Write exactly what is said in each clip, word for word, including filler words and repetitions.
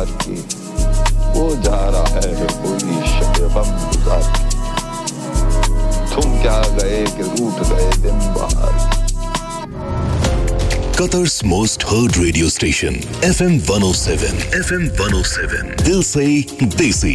بہار کی وہ جا رہا ہے کوئی شب غم گزار کی تم کیا گئے کہ روٹ گئے دن بہار کی Qatar's most heard radio station F M one oh seven F M one oh seven Dil se desi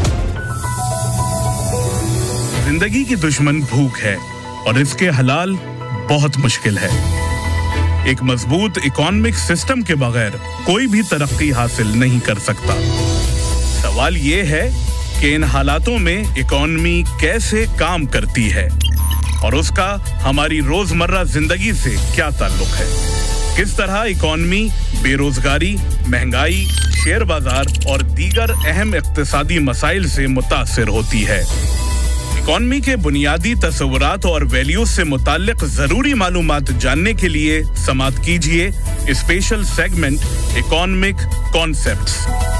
زندگی کی دشمن بھوک ہے اور اس کے حلال بہت مشکل ہے ایک مضبوط اکانومک سسٹم کے بغیر کوئی بھی ترقی حاصل نہیں کر سکتا سوال یہ ہے کہ ان حالاتوں میں اکانومی کیسے کام کرتی ہے اور اس کا ہماری روزمرہ زندگی سے کیا تعلق ہے کس طرح اکانومی بے روزگاری مہنگائی شیئر بازار اور دیگر اہم اقتصادی مسائل سے متاثر ہوتی ہے اکانومی کے بنیادی تصورات اور ویلیوز سے متعلق ضروری معلومات جاننے کے لیے سماعت کیجیے اسپیشل سیگمنٹ اکانومک کانسیپٹس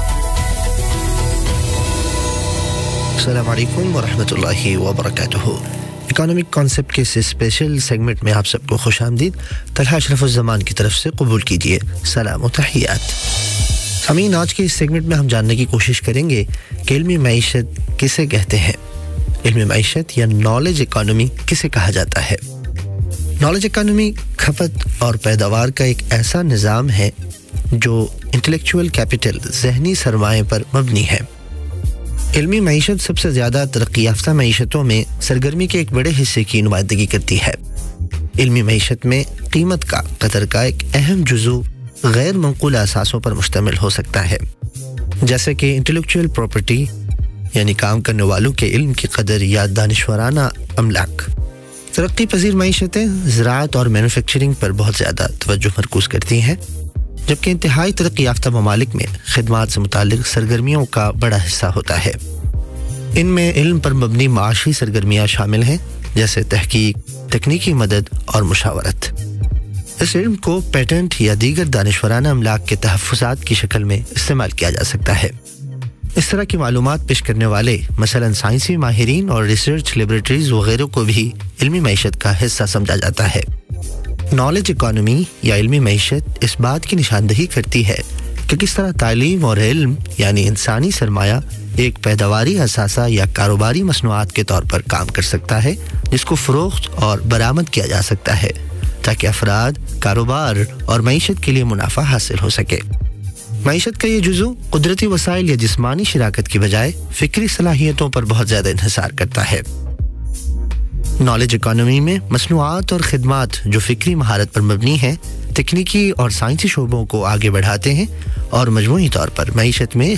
السلام علیکم ورحمۃ اللہ وبرکاتہ اکانومک کانسیپٹ کے اس اسپیشل سیگمنٹ میں آپ سب کو خوش آمدید طلحہ اشرف الزمان کی طرف سے قبول کیجیے سلام و تحیات سامعین آج کے اس سیگمنٹ میں ہم جاننے کی کوشش کریں گے کہ علمی معیشت کسے کہتے ہیں علمی معیشت یا نالج اکانومی کسے کہا جاتا ہے نالج اکانومی کھپت اور پیداوار کا ایک ایسا نظام ہے جو انٹلیکچوئل کیپٹل ذہنی سرمایہ پر مبنی ہے علمی معیشت سب سے زیادہ ترقی یافتہ معیشتوں میں سرگرمی کے ایک بڑے حصے کی نمائندگی کرتی ہے علمی معیشت میں قیمت کا قدر کا ایک اہم جزو غیر منقول اساسوں پر مشتمل ہو سکتا ہے جیسے کہ انٹلیکچوئل پراپرٹی یعنی کام کرنے والوں کے علم کی قدر یا دانشورانہ املاک ترقی پذیر معیشتیں زراعت اور مینوفیکچرنگ پر بہت زیادہ توجہ مرکوز کرتی ہیں جبکہ انتہائی ترقی یافتہ ممالک میں خدمات سے متعلق سرگرمیوں کا بڑا حصہ ہوتا ہے ان میں علم پر مبنی معاشی سرگرمیاں شامل ہیں جیسے تحقیق تکنیکی مدد اور مشاورت اس علم کو پیٹنٹ یا دیگر دانشورانہ املاک کے تحفظات کی شکل میں استعمال کیا جا سکتا ہے اس طرح کی معلومات پیش کرنے والے مثلاً سائنسی ماہرین اور ریسرچ لیبارٹریز وغیرہ کو بھی علمی معیشت کا حصہ سمجھا جاتا ہے نالج اکانومی یا علمی معیشت اس بات کی نشاندہی کرتی ہے کہ کس طرح تعلیم اور علم یعنی انسانی سرمایہ ایک پیداواری اثاثہ یا کاروباری مصنوعات کے طور پر کام کر سکتا ہے جس کو فروخت اور برآمد کیا جا سکتا ہے تاکہ افراد کاروبار اور معیشت کے لیے منافع حاصل ہو سکے معیشت کا یہ جزو قدرتی وسائل یا جسمانی شراکت کی بجائے فکری صلاحیتوں پر بہت زیادہ انحصار کرتا ہے نالج اکانومی میں مصنوعات اور خدمات جو فکری مہارت پر مبنی ہیں تکنیکی اور سائنسی شعبوں کو آگے بڑھاتے ہیں اور مجموعی طور پر معیشت میں